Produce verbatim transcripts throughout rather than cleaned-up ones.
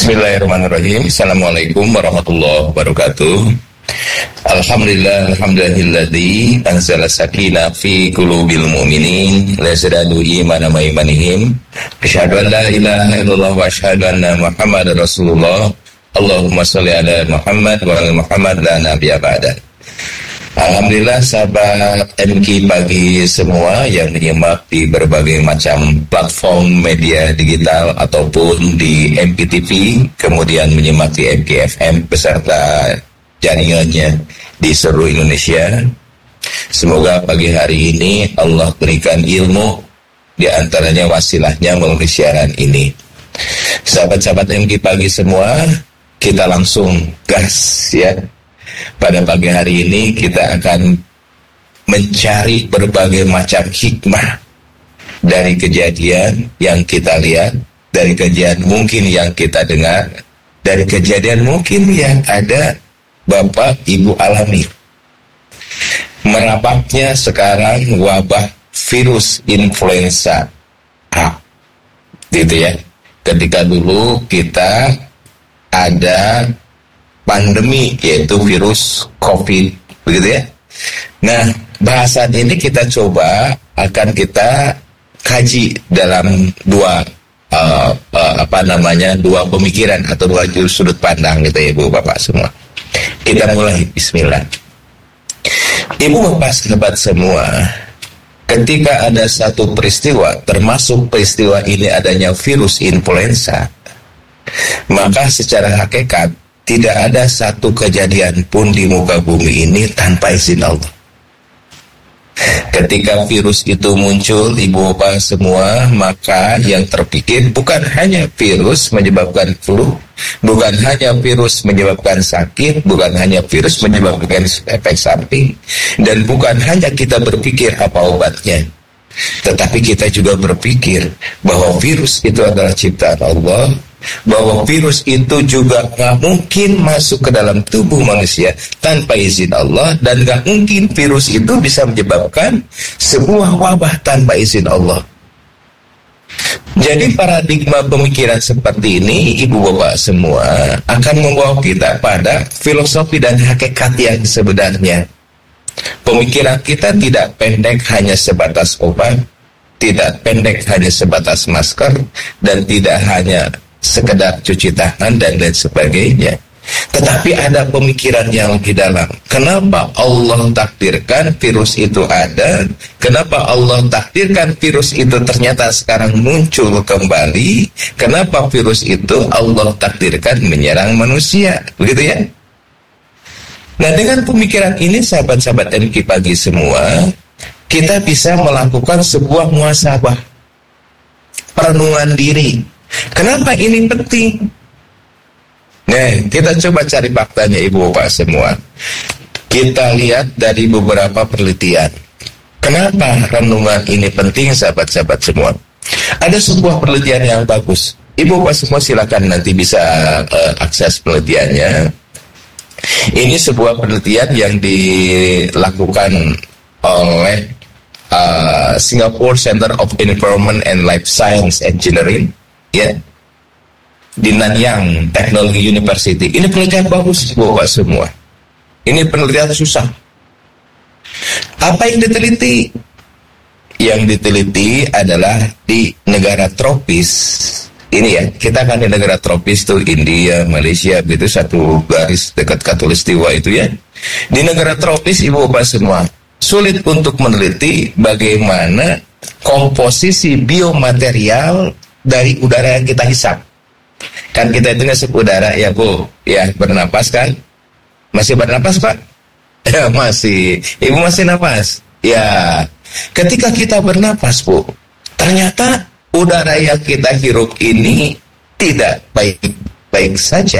Bismillahirrahmanirrahim. Assalamualaikum warahmatullahi wabarakatuh. Alhamdulillah, alhamdulillahilladzi anzala sakinah fi qulubil mu'minin liyazdadu imanan ma imanihim. Asyhadu an la ilaha illallah wa asyhadu anna Muhammadar Rasulullah. Allahumma shalli ala Muhammad wa ala Muhammad la nabiyya ba'da. Alhamdulillah sahabat M K Pagi semua yang menyimak di berbagai macam platform media digital ataupun di M K T V, kemudian menyimak di M K F M beserta jaringannya di seluruh Indonesia. Semoga pagi hari ini Allah berikan ilmu, di antaranya wasilahnya melalui siaran ini. Sahabat-sahabat M K Pagi semua, kita langsung gas ya. Pada pagi hari ini kita akan mencari berbagai macam hikmah dari kejadian yang kita lihat, dari kejadian mungkin yang kita dengar, dari kejadian mungkin yang ada Bapak Ibu alami. Merapatnya sekarang wabah virus influenza A, gitu ya. Ketika dulu kita ada pandemi yaitu virus COVID, begitu ya. Nah, bahasan ini kita coba akan kita kaji dalam dua uh, uh, apa namanya dua pemikiran atau dua sudut pandang gitu ya, Ibu Bapak semua. Kita mulai, Bismillah. Ibu Bapak sahabat semua, ketika ada satu peristiwa, termasuk peristiwa ini adanya virus influenza, maka secara hakikat tidak ada satu kejadian pun di muka bumi ini tanpa izin Allah. Ketika virus itu muncul, Ibu Bapak semua, maka yang terpikir bukan hanya virus menyebabkan flu, bukan hanya virus menyebabkan sakit, bukan hanya virus menyebabkan efek samping, dan bukan hanya kita berpikir apa obatnya, tetapi kita juga berpikir bahwa virus itu adalah ciptaan Allah, bahwa virus itu juga gak mungkin masuk ke dalam tubuh manusia tanpa izin Allah, dan gak mungkin virus itu bisa menyebabkan sebuah wabah tanpa izin Allah. Jadi paradigma pemikiran seperti ini, Ibu Bapak semua, akan membawa kita pada filosofi dan hakikat yang sebenarnya. Pemikiran kita tidak pendek hanya sebatas obat, tidak pendek hanya sebatas masker, dan tidak hanya sekedar cuci tangan dan lain sebagainya. Tetapi ada pemikiran yang lebih dalam. Kenapa Allah takdirkan virus itu ada? Kenapa Allah takdirkan virus itu ternyata sekarang muncul kembali? Kenapa virus itu Allah takdirkan menyerang manusia? Begitu ya? Nah, dengan pemikiran ini sahabat-sahabat M K Pagi semua, kita bisa melakukan sebuah muhasabah, perenungan diri. Kenapa ini penting? Nah, kita coba cari faktanya, Ibu Bapak semua. Kita lihat dari beberapa penelitian. Kenapa renungan ini penting, sahabat-sahabat semua? Ada sebuah penelitian yang bagus. Ibu Bapak semua silakan nanti bisa uh, akses penelitiannya. Ini sebuah penelitian yang dilakukan oleh uh, Singapore Center of Environment and Life Science Engineering, ya, di Nanyang Technology University. Ini penelitian bagus, Bapak semua. Ini penelitian susah. Apa yang diteliti? Yang diteliti adalah di negara tropis. Ini ya, kita kan di negara tropis tuh, India, Malaysia, gitu, satu garis dekat Khatulistiwa itu ya. Di negara tropis, Ibu Bapak semua, sulit untuk meneliti bagaimana komposisi biomaterial dari udara yang kita hisap. Kan kita itu ngasih udara ya Bu, ya bernapas kan? Masih bernapas Pak? Ya masih. Ibu masih napas? Ya. Ketika kita bernapas Bu, ternyata udara yang kita hirup ini tidak baik-baik saja.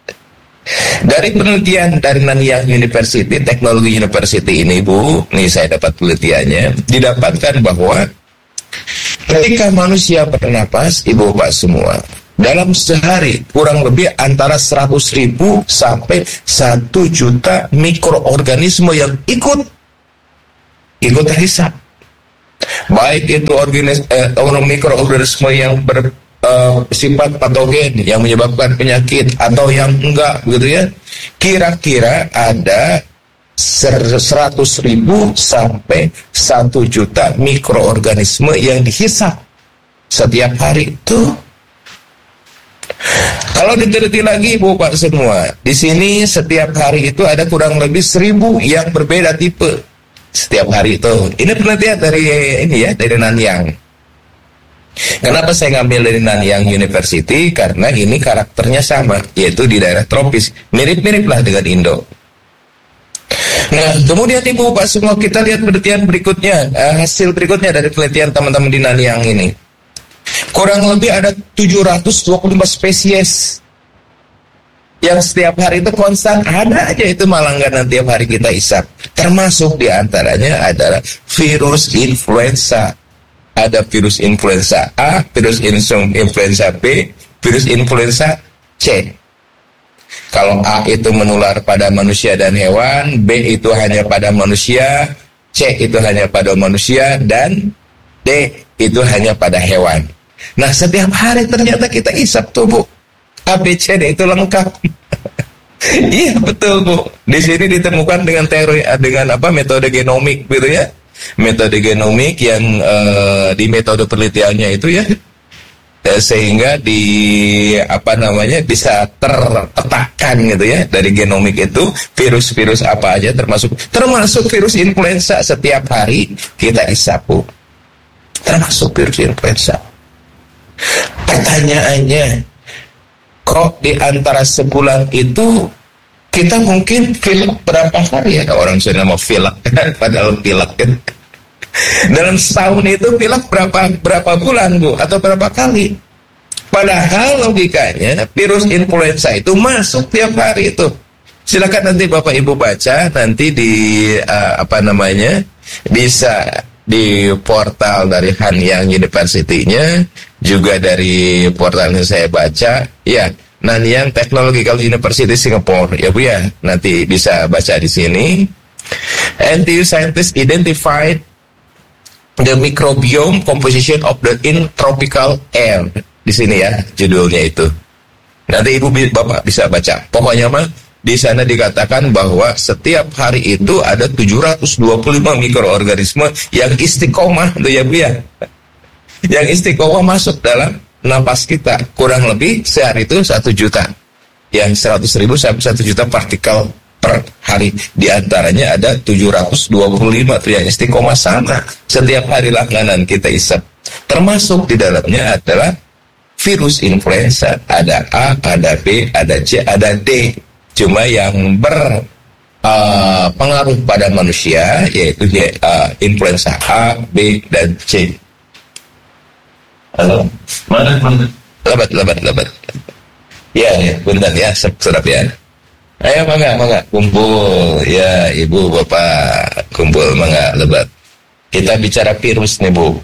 Dari penelitian dari Nanyang University, Technology University ini Bu, nih saya dapat penelitiannya, didapatkan bahwa ketika manusia bernapas, Ibu Bapak semua, dalam sehari kurang lebih antara seratus ribu sampai satu juta mikroorganisme yang ikut ikut terhisap. Baik itu organisme eh, mikroorganisme yang ber, uh, sifat patogen yang menyebabkan penyakit atau yang enggak, gitu ya. Kira-kira ada seratus ribu sampai satu juta mikroorganisme yang dihisap setiap hari itu. Kalau diteliti lagi Bapak semua, di sini setiap hari itu ada kurang lebih seribu yang berbeda tipe setiap hari itu. Ini penelitian dari ini ya, dari Nanyang. Kenapa saya ngambil dari Nanyang University? Karena ini karakternya sama, yaitu di daerah tropis, mirip-mirip lah dengan Indo. Nah, kemudian Ibu Bapak semua, kita lihat penelitian berikutnya, uh, hasil berikutnya dari penelitian teman-teman di Nanyang ini. Kurang lebih ada tujuh ratus dua puluh lima spesies yang setiap hari itu konstan ada aja itu malangganan tiap hari kita isap. Termasuk diantaranya adalah virus influenza. Ada virus influenza A, virus influenza B, virus influenza C. Kalau A itu menular pada manusia dan hewan, B itu hanya pada manusia, C itu hanya pada manusia, dan D itu hanya pada hewan. Nah, setiap hari ternyata kita isap tuh, Bu. A, B, C, D itu lengkap. Iya, betul, Bu. Di sini ditemukan dengan teori, dengan apa, metode genomik gitu ya. Metode genomik yang uh, di metode penelitiannya itu ya, ya, sehingga di apa namanya bisa terpetakan gitu ya, dari genomik itu virus-virus apa aja, termasuk termasuk virus influenza setiap hari kita isap, Bu. Termasuk virus influenza. Pertanyaannya, kok di antara sebulan itu kita mungkin pilek berapa hari ya? Orang sudah mau pilek kan, padahal pilek kan. Dalam setahun itu pilek berapa berapa bulan, Bu, atau berapa kali? Padahal logikanya virus influenza itu masuk tiap hari itu. Silakan nanti Bapak Ibu baca nanti di uh, apa namanya, bisa di portal dari Hanyang University-nya, juga dari portal yang saya baca, ya. Nanyang Technological University Singapore, ya Bu ya, nanti bisa baca di sini. N T U scientists identified the microbiome composition of the in tropical air. Di sini ya, judulnya itu. Nanti Ibu Bapak bisa baca. Pokoknya mah di sana dikatakan bahwa setiap hari itu ada tujuh ratus dua puluh lima mikroorganisme yang istiqomah, tuh ya Bu ya. Yang istiqomah masuk dalam napas kita, kurang lebih sehari itu satu juta, yang seratus ribu sampai satu juta partikel per hari. Di antaranya ada tujuh ratus dua puluh lima tuh yang istiqomah sama setiap hari langganan kita isap. Termasuk di dalamnya adalah virus influenza, ada A, ada B, ada C, ada D. Cuma yang berpengaruh uh, pada manusia yaitu uh, influenza A, B, dan C. Halo, mana mana? Lebat, lebat, lebat. Ya, ya, bentar ya, sedap ya. Ayo, mangga, mangga, kumpul. Ya, Ibu, Bapak, kumpul, mangga, lebat. Kita bicara virus nih, Bu.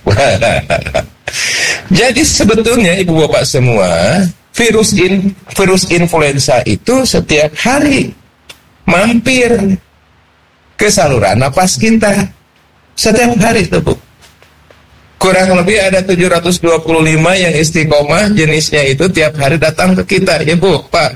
Jadi sebetulnya Ibu Bapak semua, virus in, virus influenza itu setiap hari mampir ke saluran napas kita. Setiap hari itu, Bu. Kurang lebih ada tujuh ratus dua puluh lima yang istiqomah jenisnya itu tiap hari datang ke kita, ya Bu, Pak.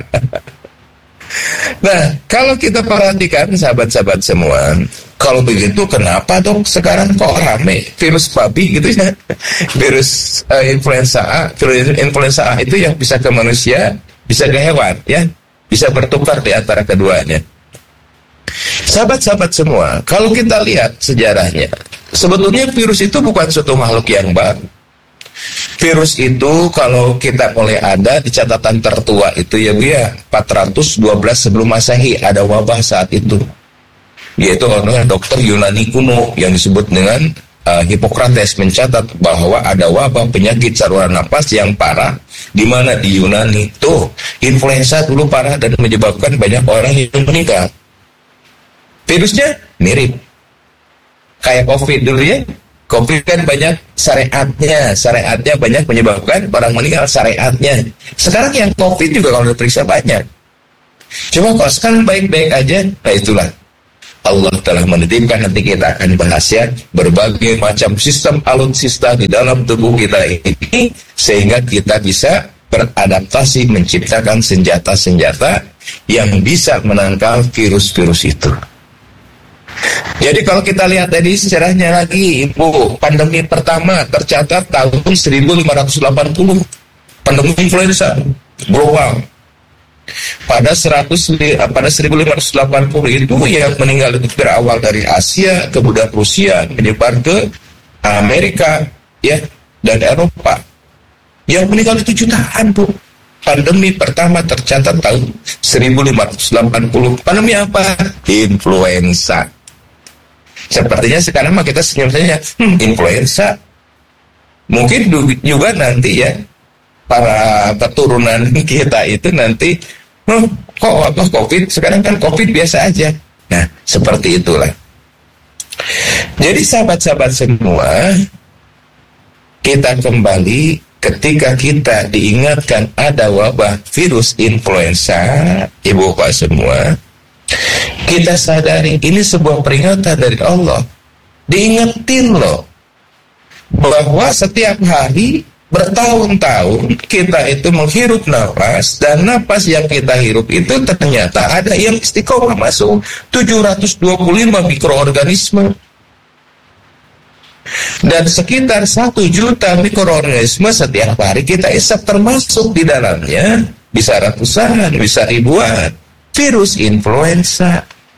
Nah, kalau kita perhatikan sahabat-sahabat semua, kalau begitu kenapa dong sekarang kok rame virus babi gitu ya? Virus uh, influenza A, virus influenza A itu yang bisa ke manusia, bisa ke hewan, ya, bisa bertukar di antara keduanya. Sahabat-sahabat semua, kalau kita lihat sejarahnya, sebetulnya virus itu bukan suatu makhluk yang baru. Virus itu kalau kita mulai ada di catatan tertua itu ya Bu ya, empat ratus dua belas sebelum Masehi ada wabah saat itu. Yaitu oleh dokter Yunani kuno yang disebut dengan uh, Hippocrates mencatat bahwa ada wabah penyakit saluran napas yang parah di mana di Yunani. Tuh, influenza dulu parah dan menyebabkan banyak orang yang meninggal. Virusnya mirip kayak COVID dulu ya. COVID kan banyak syariatnya, syariatnya banyak menyebabkan orang meninggal, syariatnya. Sekarang yang COVID juga kalau diperiksa banyak. Cuma kalau sekarang baik-baik aja, nah itulah. Allah telah menitipkan, nanti kita akan bahas ya, berbagai macam sistem alutsista di dalam tubuh kita ini, sehingga kita bisa beradaptasi menciptakan senjata-senjata yang bisa menangkal virus-virus itu. Jadi kalau kita lihat tadi sejarahnya lagi, Ibu, pandemi pertama tercatat tahun seribu lima ratus delapan puluh, pandemi influenza global. Pada seratus pada seribu lima ratus delapan puluh itu yang meninggal itu berawal dari Asia, kemudian Rusia, menyebar ke Amerika, ya, dan Eropa. Yang meninggal itu jutaan, Bu. Pandemi pertama tercatat tahun seribu lima ratus delapan puluh. Pandemi apa? Influenza. Sepertinya sekarang mah kita senyum-senyum, hmm, influenza. Mungkin juga nanti ya, para keturunan kita itu nanti, oh, kok apa COVID? Sekarang kan COVID biasa aja. Nah, seperti itulah. Jadi sahabat-sahabat semua, kita kembali ketika kita diingatkan ada wabah virus influenza, Ibu Bapak semua, kita sadari ini sebuah peringatan dari Allah. Diingetin loh, bahwa setiap hari bertahun-tahun kita itu menghirup nafas, dan nafas yang kita hirup itu ternyata ada yang istiqomah masuk tujuh ratus dua puluh lima mikroorganisme, dan sekitar satu juta mikroorganisme setiap hari kita isap, termasuk di dalamnya bisa ratusan, bisa ribuan virus influenza.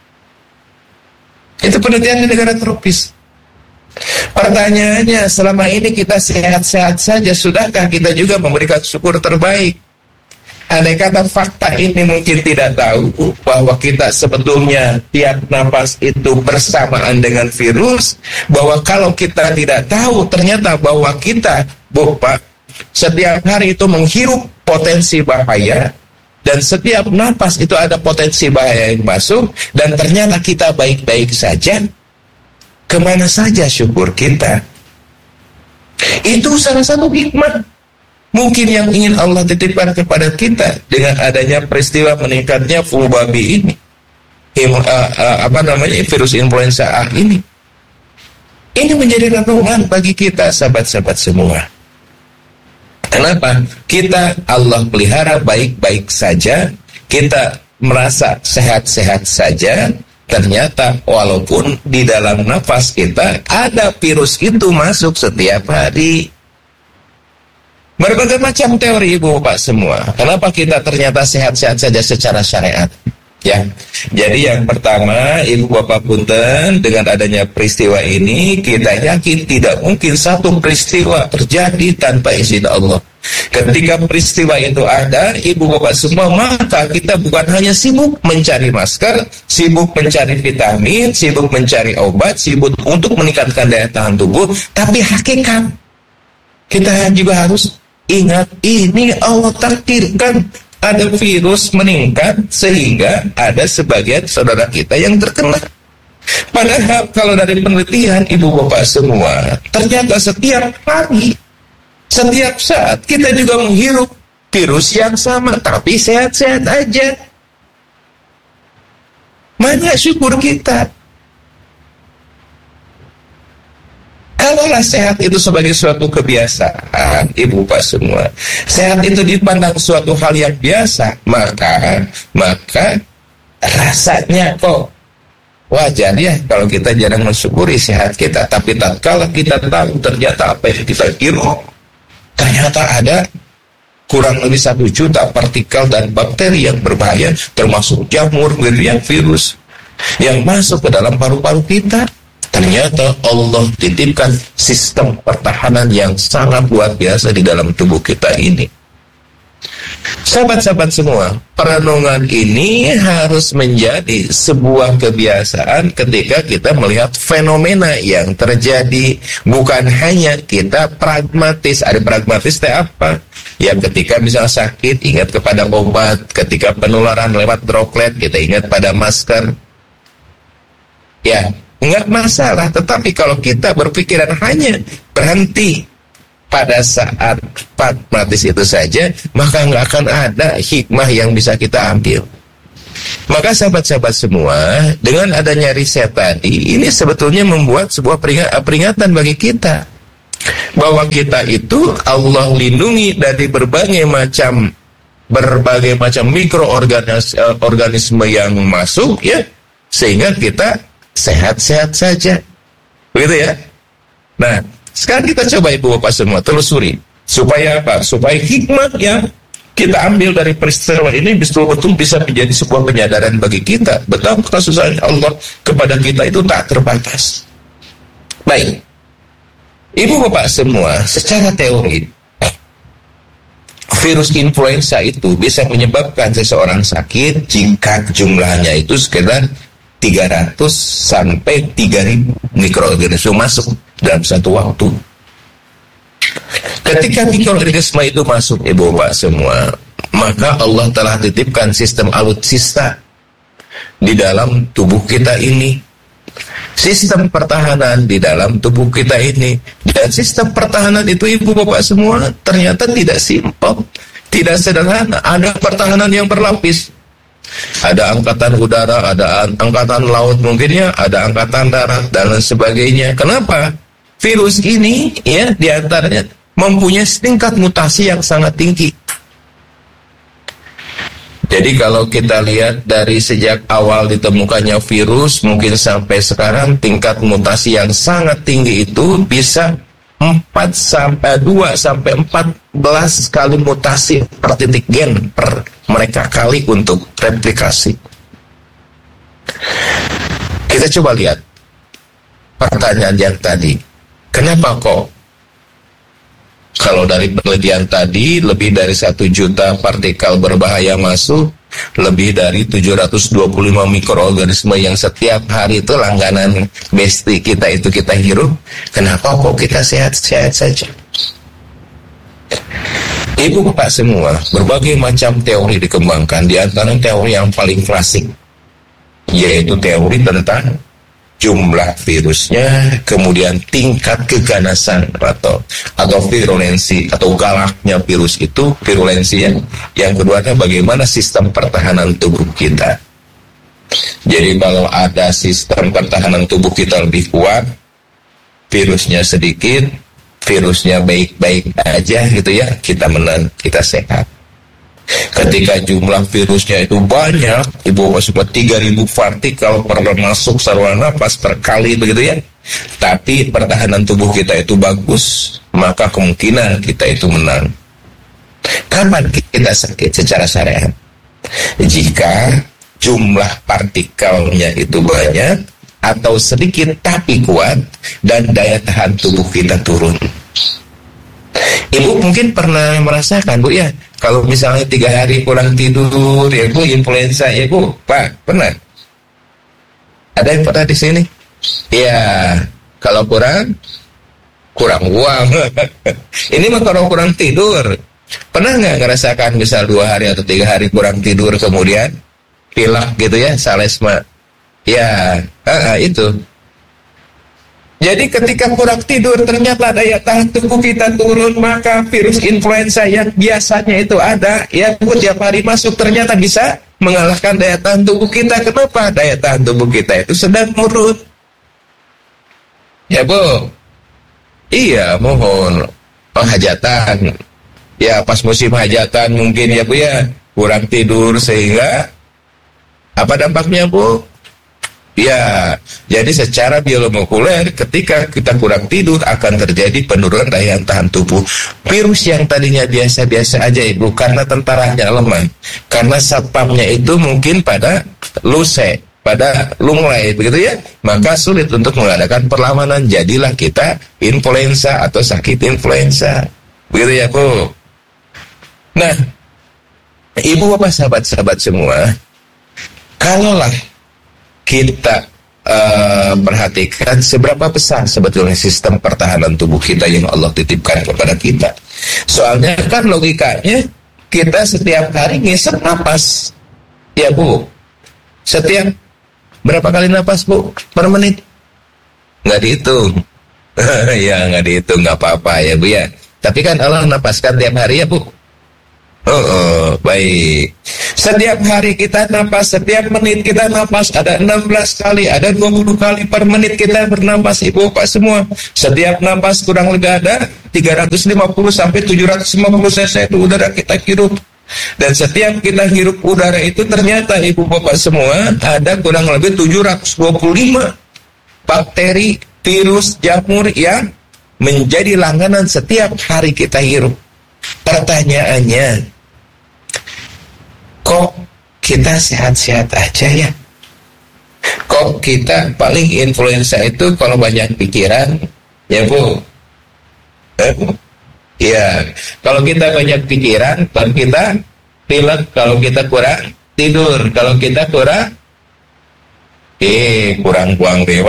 Itu penelitian di negara tropis. Pertanyaannya, selama ini kita sehat-sehat saja, sudahkah kita juga memberikan syukur terbaik? Andai kata fakta ini mungkin tidak tahu bahwa kita sebetulnya tiap napas itu bersamaan dengan virus, bahwa kalau kita tidak tahu ternyata bahwa kita, Bapak, setiap hari itu menghirup potensi bahaya, dan setiap napas itu ada potensi bahaya yang masuk, dan ternyata kita baik-baik saja, kemana saja syukur kita? Itu salah satu hikmah mungkin yang ingin Allah titipkan kepada kita dengan adanya peristiwa meningkatnya flu babi ini, Him, uh, uh, apa namanya virus influenza A ini. Ini menjadi renungan bagi kita, sahabat-sahabat semua. Kenapa? Kita Allah pelihara baik-baik saja, kita merasa sehat-sehat saja, ternyata walaupun di dalam nafas kita ada virus itu masuk setiap hari. Berbagai macam teori, Ibu Bapak semua. Kenapa kita ternyata sehat-sehat saja secara syariat? Ya, jadi yang pertama, Ibu Bapak punten, dengan adanya peristiwa ini, kita yakin tidak mungkin satu peristiwa terjadi tanpa izin Allah. Ketika peristiwa itu ada, Ibu Bapak semua, maka kita bukan hanya sibuk mencari masker, sibuk mencari vitamin, sibuk mencari obat, sibuk untuk meningkatkan daya tahan tubuh, tapi hakikat kita juga harus ingat, ini Allah takdirkan ada virus meningkat sehingga ada sebagian saudara kita yang terkena. Padahal kalau dari penelitian, Ibu Bapak semua, ternyata setiap hari, setiap saat kita juga menghirup virus yang sama, tapi sehat-sehat aja. Mana syukur kita? Kalaulah sehat itu sebagai suatu kebiasaan, Ibu Bapak semua, sehat itu dipandang suatu hal yang biasa, maka maka rasanya kok wajar ya kalau kita jarang mensyukuri sehat kita. Tapi tatkala kita tahu ternyata apa yang kita hirup, ternyata ada kurang lebih satu juta partikel dan bakteri yang berbahaya, termasuk jamur, yang virus yang masuk ke dalam paru-paru kita. Ternyata Allah titipkan sistem pertahanan yang sangat luar biasa di dalam tubuh kita ini. Sahabat-sahabat semua, perenungan ini harus menjadi sebuah kebiasaan ketika kita melihat fenomena yang terjadi. Bukan hanya kita pragmatis. Ada pragmatis teh apa? Ya, ketika misalnya sakit, ingat kepada obat. Ketika penularan lewat droplet, kita ingat pada masker. Ya, enggak masalah, tetapi kalau kita berpikiran hanya berhenti pada saat pragmatis itu saja, maka enggak akan ada hikmah yang bisa kita ambil. Maka sahabat-sahabat semua, dengan adanya riset tadi, ini sebetulnya membuat sebuah peringatan bagi kita bahwa kita itu Allah lindungi dari berbagai macam berbagai macam mikroorganisme yang masuk, ya, sehingga kita sehat-sehat saja, begitu ya. Nah, sekarang kita coba ibu bapak semua telusuri supaya apa? Supaya hikmah yang kita ambil dari peristiwa ini betul-betul bisa menjadi sebuah penyadaran bagi kita betapa kasih sayang Allah kepada kita itu tak terbatas. Baik, ibu bapak semua, secara teori virus influenza itu bisa menyebabkan seseorang sakit jika jumlahnya itu sekitar tiga ratus sampai tiga ribu mikroorganisme masuk dalam satu waktu. Ketika mikroorganisme itu masuk ibu bapak semua, maka Allah telah titipkan sistem alutsista di dalam tubuh kita ini, sistem pertahanan di dalam tubuh kita ini. Dan sistem pertahanan itu ibu bapak semua ternyata tidak simpel, tidak sederhana. Ada pertahanan yang berlapis, ada angkatan udara, ada angkatan laut mungkin ya, ada angkatan darat dan lain sebagainya. Kenapa? Virus ini ya diantaranya mempunyai tingkat mutasi yang sangat tinggi. Jadi kalau kita lihat dari sejak awal ditemukannya virus mungkin sampai sekarang, tingkat mutasi yang sangat tinggi itu bisa empat sampai dua sampai empat belas kali mutasi per titik gen per mereka kali untuk replikasi. Kita coba lihat pertanyaan yang tadi, kenapa kok kalau dari penelitian tadi lebih dari satu juta partikel berbahaya masuk, lebih dari tujuh ratus dua puluh lima mikroorganisme yang setiap hari itu langganan besti kita itu kita hirup, kenapa kok kita sehat-sehat saja? Ibu bapak semua, berbagai macam teori dikembangkan, di antara teori yang paling klasik yaitu teori tentang jumlah virusnya, kemudian tingkat keganasan atau atau virulensi atau galaknya virus itu, virulensinya. Yang kedua adalah bagaimana sistem pertahanan tubuh kita. Jadi kalau ada sistem pertahanan tubuh kita lebih kuat, virusnya sedikit, virusnya baik-baik aja gitu ya, kita menang, kita sehat. Ketika jumlah virusnya itu banyak, ibu bapak semua tiga ribu partikel per masuk saluran nafas per kali begitu ya, tapi pertahanan tubuh kita itu bagus, maka kemungkinan kita itu menang. Kapan kita sakit secara syariat? Jika jumlah partikelnya itu banyak atau sedikit tapi kuat dan daya tahan tubuh kita turun. Ibu mungkin pernah merasakan bu ya, kalau misalnya tiga hari kurang tidur ya bu, influenza ya bu, Pak, pernah? Ada yang pernah di sini? Ya, kalau kurang kurang uang. Ini mah kalau kurang tidur. Pernah nggak ngerasakan misal dua hari atau tiga hari kurang tidur kemudian pilek gitu ya, salesma? Ya, ah, itu. Jadi ketika kurang tidur ternyata daya tahan tubuh kita turun, maka virus influenza yang biasanya itu ada ya bu, tiap hari masuk ternyata bisa mengalahkan daya tahan tubuh kita. Kenapa? Daya tahan tubuh kita itu sedang menurun. Ya bu, iya mohon penghajatan. Ya pas musim hajatan mungkin ya bu ya, kurang tidur sehingga apa dampaknya bu? Ya, jadi secara biomolekuler ketika kita kurang tidur akan terjadi penurunan daya tahan tubuh. Virus yang tadinya biasa-biasa aja ibu, karena tentaranya lemah, karena satpamnya itu mungkin pada luse, pada lunglai begitu ya, maka sulit untuk mengadakan perlawanan. Jadilah kita influenza atau sakit influenza, begitu ya bu. Nah, ibu bapak sahabat-sahabat semua, kalaulah kita uh, perhatikan seberapa besar sebetulnya sistem pertahanan tubuh kita yang Allah titipkan kepada kita. Soalnya kan logikanya kita setiap hari ngisep napas, ya bu. Setiap berapa kali napas bu per menit? Nggak dihitung. Ya nggak dihitung, nggak apa-apa ya bu ya. Tapi kan Allah napaskan tiap hari ya bu. Oh, oh baik. Setiap hari kita napas, setiap menit kita napas, ada enam belas kali, ada dua puluh kali per menit kita bernapas, ibu bapak semua. Setiap napas kurang lebih ada tiga ratus lima puluh sampai tujuh ratus lima puluh cc itu udara kita hirup. Dan setiap kita hirup udara itu ternyata ibu bapak semua ada kurang lebih tujuh ratus dua puluh lima bakteri, virus, jamur yang menjadi langganan setiap hari kita hirup. Pertanyaannya, kok kita sehat-sehat aja ya? Kok kita paling influenza itu kalau banyak pikiran, ya bu? Eh, ya, kalau kita banyak pikiran, kalau kita pilek, kalau kita kurang tidur, kalau kita kurang, eh kurang buang dewa,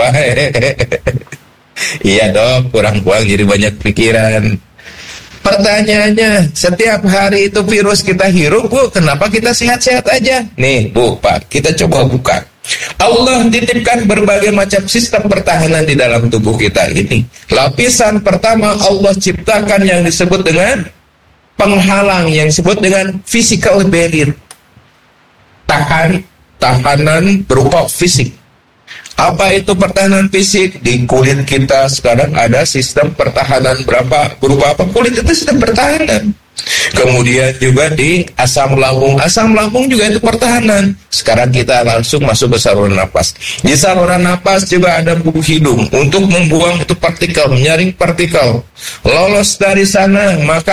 iya dong, kurang buang jadi banyak pikiran. Pertanyaannya, setiap hari itu virus kita hirup, bu, kenapa kita sehat-sehat aja? Nih, bu, pak, kita coba buka. Allah titipkan berbagai macam sistem pertahanan di dalam tubuh kita ini. Lapisan pertama Allah ciptakan yang disebut dengan penghalang, yang disebut dengan physical barrier. Tahan, tahanan berupa fisik. Apa itu pertahanan fisik? Di kulit kita sekarang ada sistem pertahanan berapa? Berupa apa? Kulit itu sistem pertahanan. Kemudian juga di asam lambung. Asam lambung juga itu pertahanan. Sekarang kita langsung masuk ke saluran napas. Di saluran napas juga ada bulu hidung untuk membuang itu partikel, menyaring partikel. Lolos dari sana, maka